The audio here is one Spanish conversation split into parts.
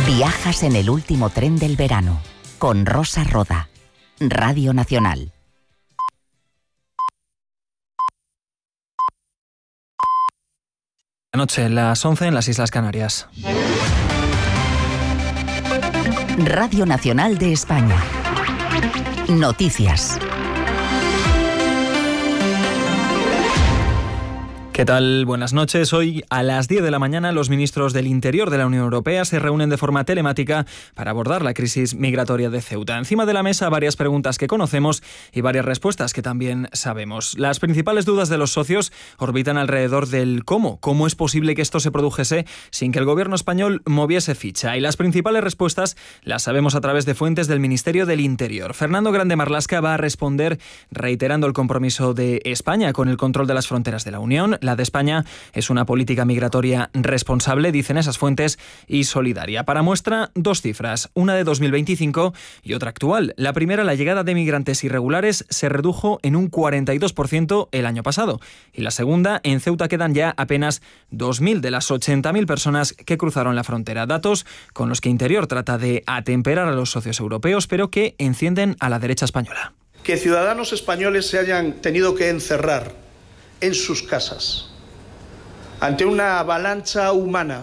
Viajas en el último tren del verano con Rosa Roda, Radio Nacional. Anoche, las 11 en las Islas Canarias. Radio Nacional de España. Noticias. ¿Qué tal? Buenas noches. Hoy a las 10 de la mañana los ministros del Interior de la Unión Europea se reúnen de forma telemática para abordar la crisis migratoria de Ceuta. Encima de la mesa varias preguntas que conocemos y varias respuestas que también sabemos. Las principales dudas de los socios orbitan alrededor del cómo. ¿Cómo es posible que esto se produjese sin que el gobierno español moviese ficha? Y las principales respuestas las sabemos a través de fuentes del Ministerio del Interior. Fernando Grande Marlaska va a responder reiterando el compromiso de España con el control de las fronteras de la Unión. La de España es una política migratoria responsable, dicen esas fuentes, y solidaria. Para muestra, dos cifras, una de 2025 y otra actual. La primera, la llegada de migrantes irregulares se redujo en un 42% el año pasado. Y la segunda, en Ceuta quedan ya apenas 2.000 de las 80.000 personas que cruzaron la frontera. Datos con los que Interior trata de atemperar a los socios europeos, pero que encienden a la derecha española. Que ciudadanos españoles se hayan tenido que encerrar en sus casas ante una avalancha humana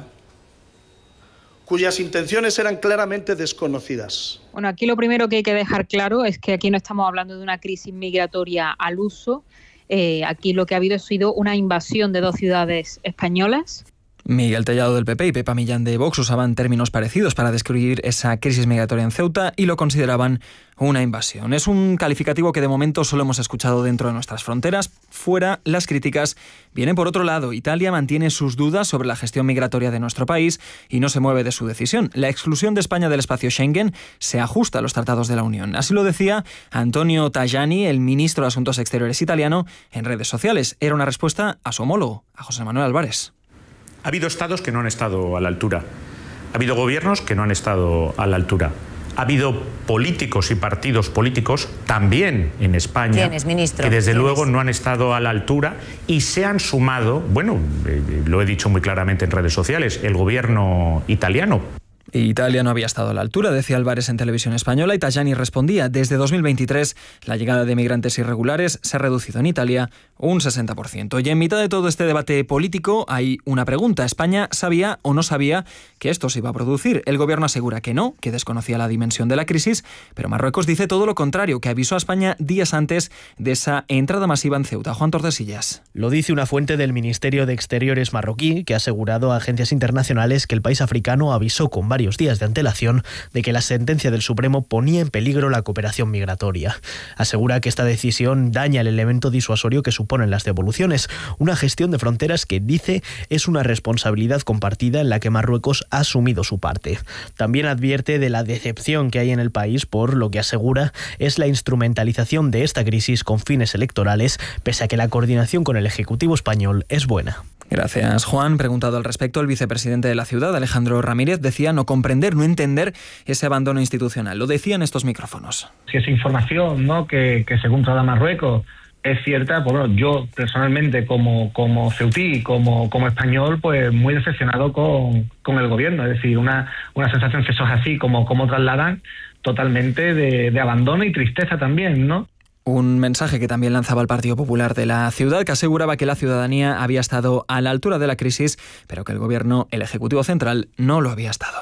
cuyas intenciones eran claramente desconocidas. Bueno, aquí lo primero que hay que dejar claro es que aquí no estamos hablando de una crisis migratoria al uso. Aquí lo que ha habido ha sido una invasión de dos ciudades españolas. Miguel Tellado del PP y Pepa Millán de Vox usaban términos parecidos para describir esa crisis migratoria en Ceuta y lo consideraban una invasión. Es un calificativo que de momento solo hemos escuchado dentro de nuestras fronteras. Fuera, las críticas vienen por otro lado. Italia mantiene sus dudas sobre la gestión migratoria de nuestro país y no se mueve de su decisión. La exclusión de España del espacio Schengen se ajusta a los tratados de la Unión. Así lo decía Antonio Tajani, el ministro de Asuntos Exteriores italiano, en redes sociales. Era una respuesta a su homólogo, a José Manuel Álvarez. Ha habido estados que no han estado a la altura. Ha habido gobiernos que no han estado a la altura. Ha habido políticos y partidos políticos, también en España, ¿Quién es, ministro? que desde luego no han estado a la altura y se han sumado, lo he dicho muy claramente en redes sociales, el gobierno italiano. Italia no había estado a la altura, decía Álvarez en Televisión Española, y Tajani respondía: desde 2023 la llegada de migrantes irregulares se ha reducido en Italia un 60%. Y en mitad de todo este debate político hay una pregunta: ¿España sabía o no sabía que esto se iba a producir? El gobierno asegura que no, que desconocía la dimensión de la crisis, pero Marruecos dice todo lo contrario, que avisó a España días antes de esa entrada masiva en Ceuta. Juan Tordesillas. Lo dice una fuente del Ministerio de Exteriores marroquí, que ha asegurado a agencias internacionales que el país africano avisó con varios días de antelación de que la sentencia del Supremo ponía en peligro la cooperación migratoria. Asegura que esta decisión daña el elemento disuasorio que suponen las devoluciones, una gestión de fronteras que dice es una responsabilidad compartida en la que Marruecos ha asumido su parte. También advierte de la decepción que hay en el país por lo que asegura es la instrumentalización de esta crisis con fines electorales, pese a que la coordinación con el Ejecutivo español es buena. Gracias, Juan. Preguntado al respecto, el vicepresidente de la ciudad, Alejandro Ramírez, decía no comprender, no entender ese abandono institucional. Lo decía en estos micrófonos. Si esa información, ¿no?, que según traslada Marruecos es cierta, pues bueno, yo personalmente como ceutí, como español, pues muy decepcionado con el gobierno. Es decir, una sensación que eso es así como trasladan, totalmente de abandono y tristeza también, ¿no? Un mensaje que también lanzaba el Partido Popular de la ciudad, que aseguraba que la ciudadanía había estado a la altura de la crisis, pero que el gobierno, el Ejecutivo Central, no lo había estado.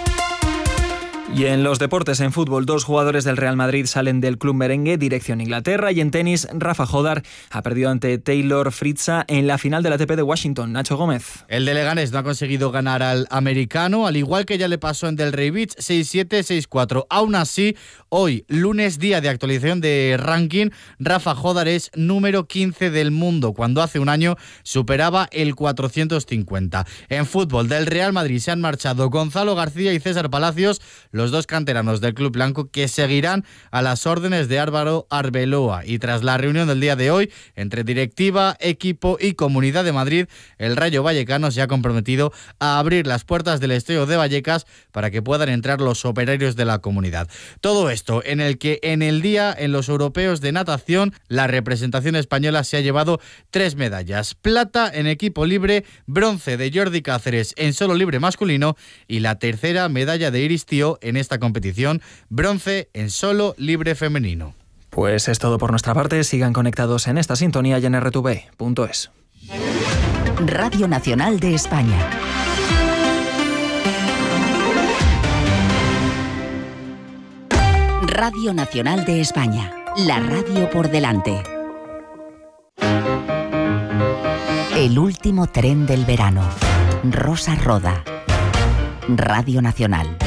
Y en los deportes, en fútbol, dos jugadores del Real Madrid salen del club merengue dirección Inglaterra, y en tenis, Rafa Jodar ha perdido ante Taylor Fritza en la final del ATP de Washington. Nacho Gómez. El de Leganés no ha conseguido ganar al americano, al igual que ya le pasó en Delray Beach, 6-7, 6-4. Aún así, hoy, lunes, día de actualización de ranking, Rafa Jodar es número 15 del mundo, cuando hace un año superaba el 450. En fútbol, del Real Madrid se han marchado Gonzalo García y César Palacios, los dos canteranos del club blanco que seguirán a las órdenes de Álvaro Arbeloa. Y tras la reunión del día de hoy entre directiva, equipo y Comunidad de Madrid, el Rayo Vallecano se ha comprometido a abrir las puertas del estadio de Vallecas para que puedan entrar los operarios de la comunidad. Todo esto en el que en el día, en los europeos de natación, la representación española se ha llevado 3 medallas: plata en equipo libre, bronce de Jordi Cáceres en solo libre masculino y la tercera medalla de Iris Tío en esta competición, bronce en solo libre femenino. Pues es todo por nuestra parte. Sigan conectados en esta sintonía y en rtv.es. Radio Nacional de España. Radio Nacional de España. La radio por delante. El último tren del verano. Rosa Roda. Radio Nacional.